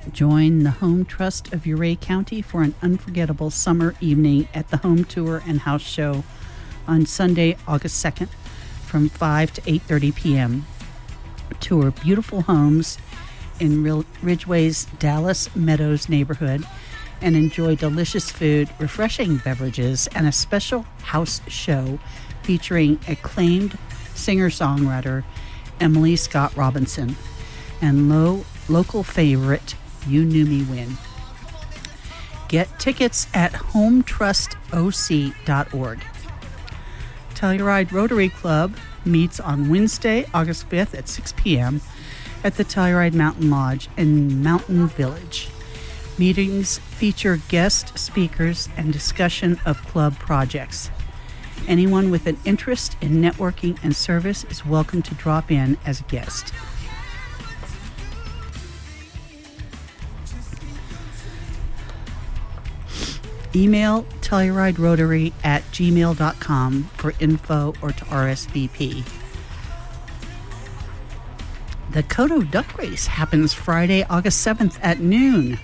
Join the Home Trust of Ouray County for an unforgettable summer evening at the Home Tour and House Show on Sunday, August 2nd from 5 to 8:30 p.m. Tour beautiful homes in Ridgeway's Dallas Meadows neighborhood and enjoy delicious food, refreshing beverages, and a special house show featuring acclaimed singer-songwriter Emily Scott Robinson and local favorite You Knew Me When. Get tickets at hometrustoc.org. Telluride Rotary Club meets on Wednesday, August 5th at 6 p.m. at the Telluride Mountain Lodge in Mountain Village. Meetings feature guest speakers and discussion of club projects. Anyone with an interest in networking and service is welcome to drop in as a guest. Email telluriderotary@gmail.com for info or to RSVP. The Kodo Duck Race happens Friday, August 7th at noon.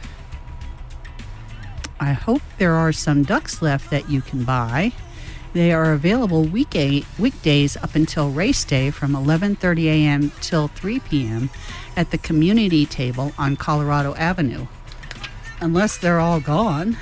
I hope there are some ducks left that you can buy. They are available weekdays up until race day from 11:30 a.m. till 3 p.m. at the community table on Colorado Avenue. Unless they're all gone.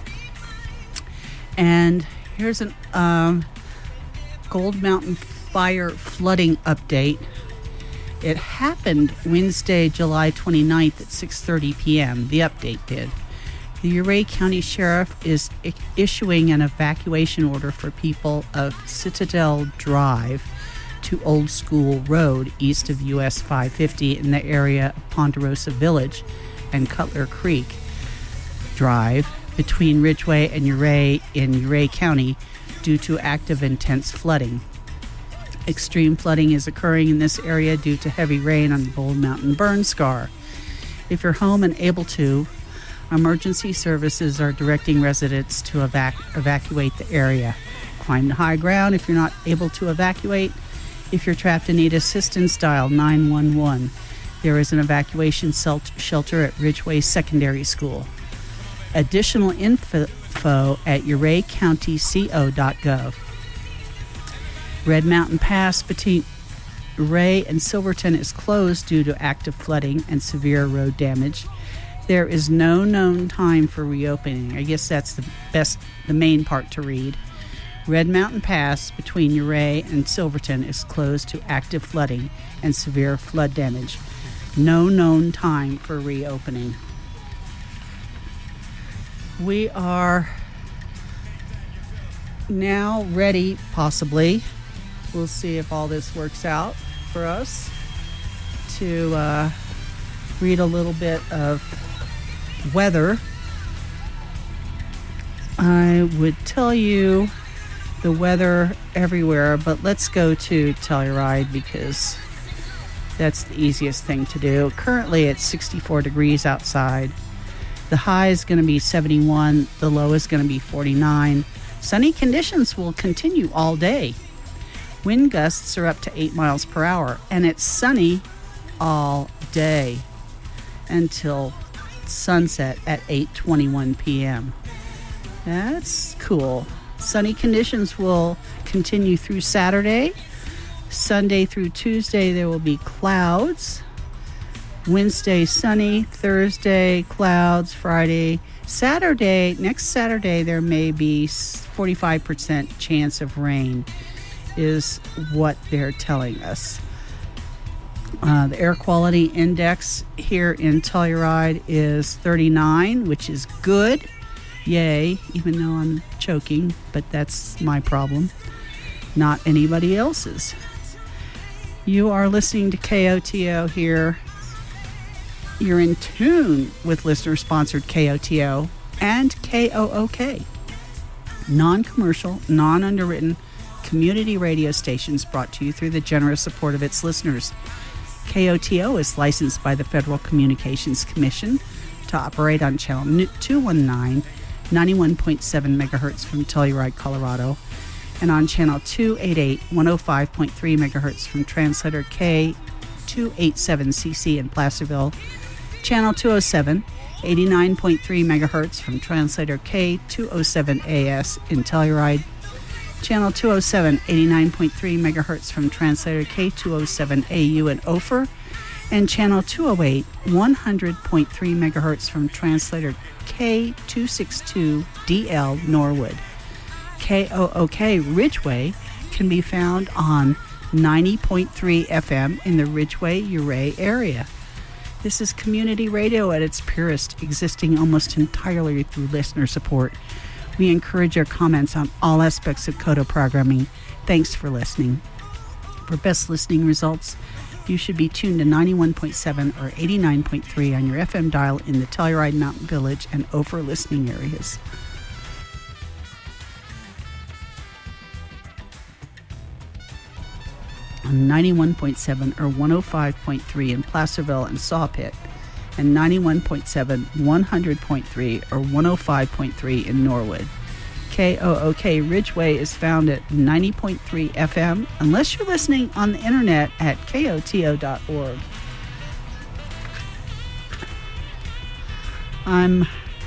And here's an Gold Mountain Fire flooding update. It happened Wednesday, July 29th at 6:30 p.m. The update did. The Ouray County Sheriff is issuing an evacuation order for people of Citadel Drive to Old School Road east of US 550 in the area of Ponderosa Village and Cutler Creek Drive between Ridgeway and Ouray in Ouray County due to active intense flooding. Extreme flooding is occurring in this area due to heavy rain on the Gold Mountain burn scar. If you're home and able to, emergency services are directing residents to evacuate the area. Climb to high ground if you're not able to evacuate. If you're trapped and need assistance, dial 911. There is an evacuation shelter at Ridgeway Secondary School. Additional info at ouraycountyco.gov. Red Mountain Pass between Ouray and Silverton is closed due to active flooding and severe road damage. There is no known time for reopening. I guess that's the main part to read. Red Mountain Pass between Ouray and Silverton is closed to active flooding and severe flood damage. No known time for reopening. We are now ready, possibly. We'll see if all this works out for us to read a little bit of weather. I would tell you the weather everywhere, but let's go to Telluride because that's the easiest thing to do. Currently it's 64 degrees outside. The high is going to be 71. The low is going to be 49. Sunny conditions will continue all day. Wind gusts are up to 8 miles per hour, and it's sunny all day until sunset at 8:21 p.m. That's cool. Sunny conditions will continue through Saturday. Sunday through Tuesday, there will be clouds. Wednesday, sunny. Thursday, clouds. Friday, Saturday, next Saturday, there may be 45% chance of rain is what they're telling us. The air quality index here in Telluride is 39, which is good. Yay, even though I'm choking, but that's my problem, not anybody else's. You are listening to KOTO here. You're in tune with listener-sponsored KOTO and KOOK. Non-commercial, non-underwritten community radio stations brought to you through the generous support of its listeners. KOTO is licensed by the Federal Communications Commission to operate on channel 219, 91.7 megahertz from Telluride, Colorado, and on channel 288, 105.3 megahertz from translator K287CC in Placerville, Channel 207, 89.3 megahertz from translator K207AS in Telluride. Channel 207, 89.3 megahertz from translator K207AU in Ophir. And channel 208, 100.3 megahertz from translator K262DL Norwood. KOOK Ridgeway can be found on 90.3 FM in the Ridgeway-Ouray area. This is community radio at its purest, existing almost entirely through listener support. We encourage your comments on all aspects of KOTO programming. Thanks for listening. For best listening results, you should be tuned to 91.7 or 89.3 on your FM dial in the Telluride, Mountain Village, and Ophir listening areas. On 91.7 or 105.3 in Placerville and Sawpit, and 91.7, 100.3 or 105.3 in Norwood. KOOK Ridgeway is found at 90.3 FM, unless you're listening on the internet at KOTO.org. I'm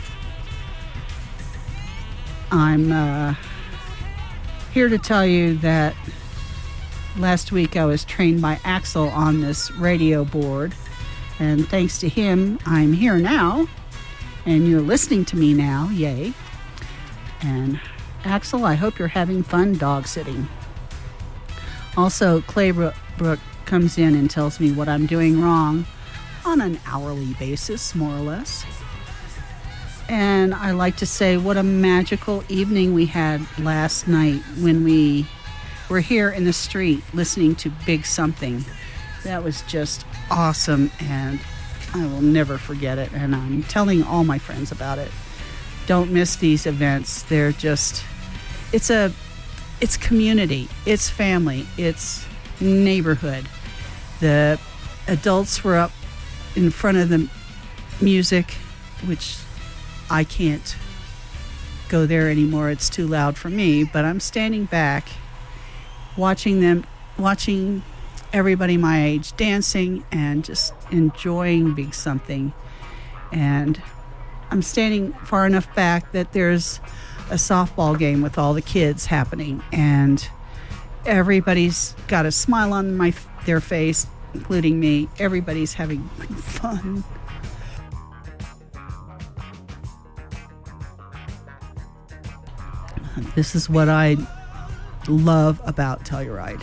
here to tell you that last week I was trained by Axel on this radio board, and thanks to him, I'm here now, and you're listening to me now, yay. And Axel, I hope you're having fun dog sitting. Also, Claybrook comes in and tells me what I'm doing wrong on an hourly basis, more or less. And I like to say what a magical evening we had last night when we were here in the street listening to Big Something. That was just awesome, and I will never forget it, and I'm telling all my friends about it. Don't miss these events. They're just, it's community, it's family, it's neighborhood. The adults were up in front of the music, which I can't go there anymore. It's too loud for me, but I'm standing back watching everybody my age dancing and just enjoying Big Something. And I'm standing far enough back that there's a softball game with all the kids happening, and everybody's got a smile on their face, including me. Everybody's having fun. This is what I love about Telluride.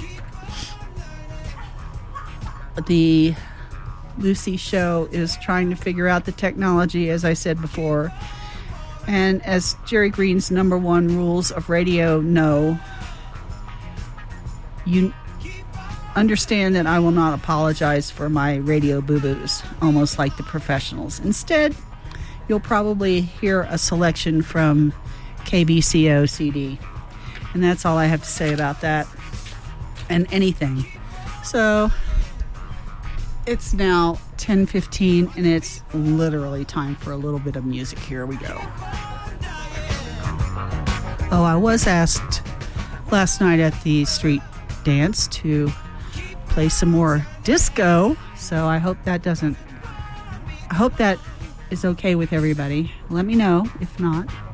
The Lucy show is trying to figure out the technology, as I said before. And as Jerry Green's number one rules of radio know, you understand that I will not apologize for my radio boo-boos, almost like the professionals. Instead, you'll probably hear a selection from KBCO CD. And that's all I have to say about that and anything. So it's now 10:15, and it's literally time for a little bit of music. Here we go. Oh, I was asked last night at the street dance to play some more disco, so I hope that is okay with everybody. Let me know if not.